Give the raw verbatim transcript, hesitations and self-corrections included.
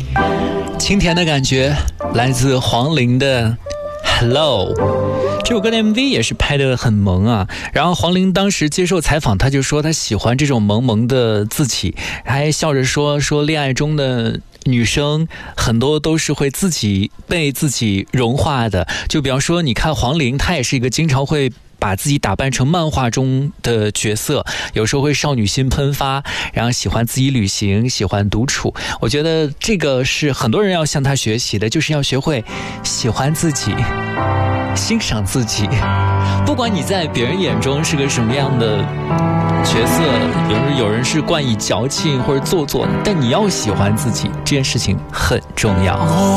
清甜的感觉来自黄龄的 Hello。 这首歌的 M V 也是拍得很萌啊，然后黄龄当时接受采访，他就说他喜欢这种萌萌的自己，还笑着说说恋爱中的女生很多都是会自己被自己融化的，就比方说你看黄龄，她也是一个经常会把自己打扮成漫画中的角色，有时候会少女心喷发，然后喜欢自己旅行，喜欢独处。我觉得这个是很多人要向她学习的，就是要学会喜欢自己，欣赏自己。不管你在别人眼中是个什么样的角色，有人有人是惯以矫情或者做作，但你要喜欢自己，这件事情很重要。